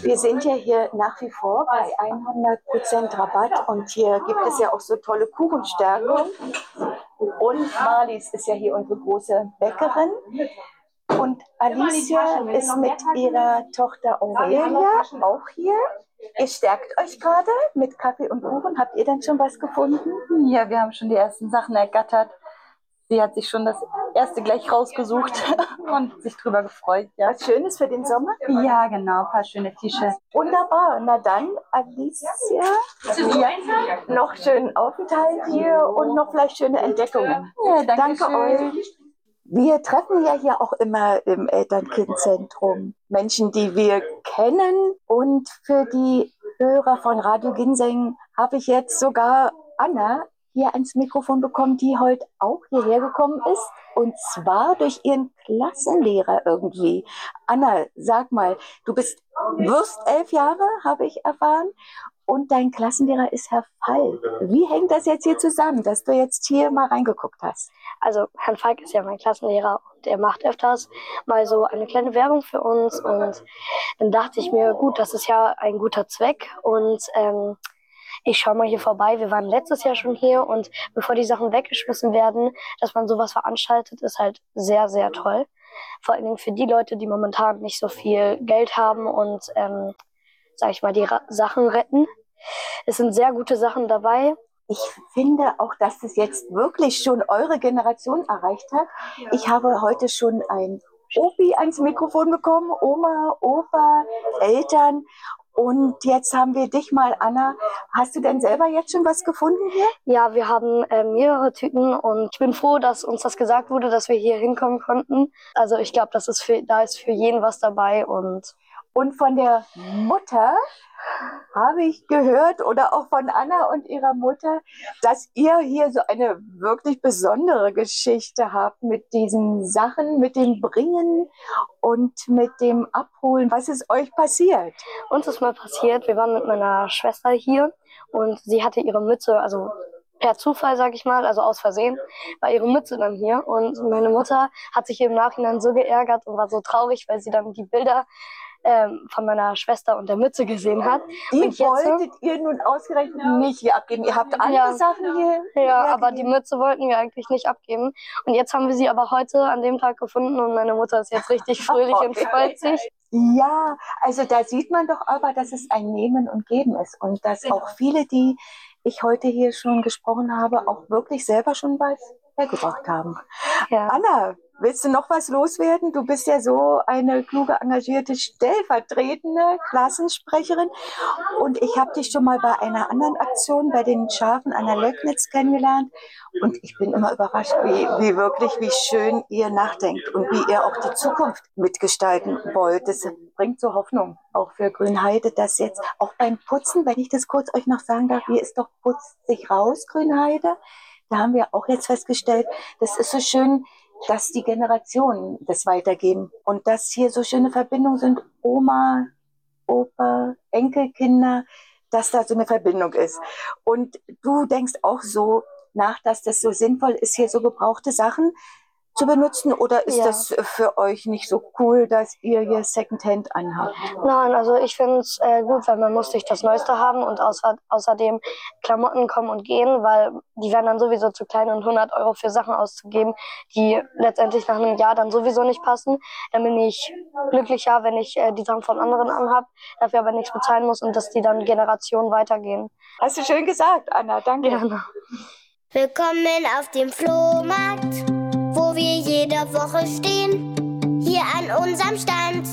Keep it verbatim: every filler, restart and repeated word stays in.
Wir sind ja hier nach wie vor bei hundert Prozent Rabatt und hier gibt es ja auch so tolle Kuchenstärke. Und Marlies ist ja hier unsere große Bäckerin. Und Alicia ist mit ihrer Tochter Aurelia auch hier. Ihr stärkt euch gerade mit Kaffee und Kuchen. Habt ihr denn schon was gefunden? Ja, wir haben schon die ersten Sachen ergattert. Sie hat sich schon das erste gleich rausgesucht und sich drüber gefreut. Ja. Was Schönes für den Sommer? Ja, genau, ein paar schöne T-Shirts. Wunderbar. Na dann, Alicia, ja, noch schönen Aufenthalt hier und noch vielleicht schöne Entdeckungen. Ja, danke, danke schön. euch. Wir treffen ja hier auch immer im Eltern-Kind-Zentrum Menschen, die wir kennen. Und für die Hörer von Radio Ginseng habe ich jetzt sogar Anna hier ans Mikrofon bekommen, die heute auch hierher gekommen ist. Und zwar durch ihren Klassenlehrer irgendwie. Anna, sag mal, du bist, wirst elf Jahre, habe ich erfahren. Und dein Klassenlehrer ist Herr Falk. Wie hängt das jetzt hier zusammen, dass du jetzt hier mal reingeguckt hast? Also Herr Falk ist ja mein Klassenlehrer und er macht öfters mal so eine kleine Werbung für uns. Und dann dachte ich mir, gut, das ist ja ein guter Zweck und ähm, ich schaue mal hier vorbei. Wir waren letztes Jahr schon hier und bevor die Sachen weggeschmissen werden, dass man sowas veranstaltet, ist halt sehr, sehr toll. Vor allen Dingen für die Leute, die momentan nicht so viel Geld haben und, ähm, sag ich mal, die Ra- Sachen retten. Es sind sehr gute Sachen dabei. Ich finde auch, dass es jetzt wirklich schon eure Generation erreicht hat. Ich habe heute schon ein Opi ans Mikrofon bekommen, Oma, Opa, Eltern. Und jetzt haben wir dich mal, Anna. Hast du denn selber jetzt schon was gefunden hier? Ja, wir haben äh, mehrere Tüten und ich bin froh, dass uns das gesagt wurde, dass wir hier hinkommen konnten. Also ich glaube, das ist für, da ist für jeden was dabei. Und, und von der Mutter habe ich gehört oder auch von Anna und ihrer Mutter, dass ihr hier so eine wirklich besondere Geschichte habt mit diesen Sachen, mit dem Bringen und mit dem Abholen. Was ist euch passiert? Uns ist mal passiert, wir waren mit meiner Schwester hier und sie hatte ihre Mütze, also per Zufall, sag ich mal, also aus Versehen, war ihre Mütze dann hier und meine Mutter hat sich im Nachhinein so geärgert und war so traurig, weil sie dann die Bilder ähm, von meiner Schwester und der Mütze gesehen hat. Die und jetzt, wolltet ihr nun ausgerechnet nicht hier abgeben. Ihr habt andere ja, Sachen hier. Ja, aber die Mütze wollten wir eigentlich nicht abgeben. Und jetzt haben wir sie aber heute an dem Tag gefunden und meine Mutter ist jetzt richtig fröhlich und freut sich. Ja, also da sieht man doch aber, dass es ein Nehmen und Geben ist und dass auch viele, die ich heute hier schon gesprochen habe, auch wirklich selber schon was hergebracht haben. Ja. Anna, willst du noch was loswerden? Du bist ja so eine kluge, engagierte, stellvertretende Klassensprecherin. Und ich habe dich schon mal bei einer anderen Aktion bei den Schafen an der Löcknitz kennengelernt. Und ich bin immer überrascht, wie, wie wirklich, wie schön ihr nachdenkt und wie ihr auch die Zukunft mitgestalten wollt. Das bringt so Hoffnung, auch für Grünheide, dass jetzt auch beim Putzen, wenn ich das kurz euch noch sagen darf, hier ist doch Putzt sich raus, Grünheide. Da haben wir auch jetzt festgestellt, das ist so schön, dass die Generationen das weitergeben und dass hier so schöne Verbindungen sind, Oma, Opa, Enkelkinder, dass da so eine Verbindung ist. Und du denkst auch so nach, dass das so sinnvoll ist, hier so gebrauchte Sachen zu benutzen, oder ist Ja. das für euch nicht so cool, dass ihr hier Secondhand anhabt? Nein, also ich finde es äh, gut, weil man muss nicht das Neueste haben und außer, außerdem Klamotten kommen und gehen, weil die werden dann sowieso zu klein und hundert Euro für Sachen auszugeben, die letztendlich nach einem Jahr dann sowieso nicht passen. Dann bin ich glücklicher, wenn ich äh, die Sachen von anderen anhab, dafür aber nichts bezahlen muss und dass die dann Generationen weitergehen. Hast du schön gesagt, Anna, danke. Gerne. Willkommen auf dem Flohmarkt, wo wir jede Woche stehen, hier an unserem Stand.